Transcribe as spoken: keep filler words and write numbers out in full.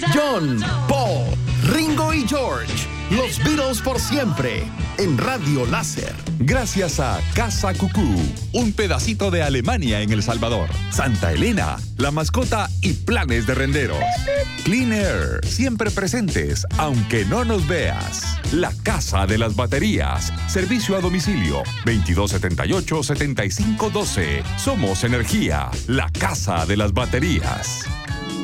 John, Paul, Ringo y George. Los Beatles por siempre. En Radio Láser. Gracias a Casa Cucú, un pedacito de Alemania en El Salvador. Santa Elena, la mascota y planes de renderos. Clean Air, siempre presentes, aunque no nos veas. La Casa de las Baterías. Servicio a domicilio. veintidós setenta y ocho, setenta y cinco doce. Somos Energía, la Casa de las Baterías.